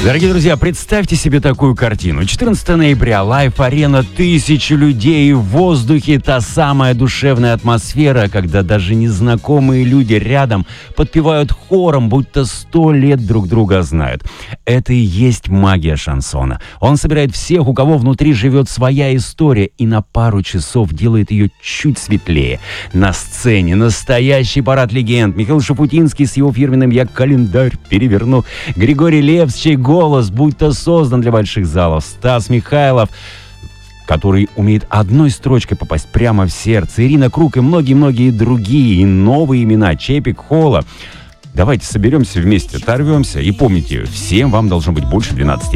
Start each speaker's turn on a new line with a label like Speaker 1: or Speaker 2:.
Speaker 1: Дорогие друзья, представьте себе такую картину. 14 ноября, лайв-арена, тысячи людей в воздухе, та самая душевная атмосфера, когда даже незнакомые люди рядом подпевают хором, будто 100 лет друг друга знают. Это и есть магия шансона. Он собирает всех, у кого внутри живет своя история, и на пару часов делает ее чуть светлее. На сцене настоящий парад легенд. Михаил Шуфутинский с его фирменным «Я календарь переверну», Григорий Лепс, чей голос будто создан для больших залов, Стас Михайлов, который умеет одной строчкой попасть прямо в сердце, Ирина Круг и многие-многие другие, и новые имена, Чепик, Холла. Давайте соберемся вместе, оторвемся и помните, всем вам должно быть больше 12 лет.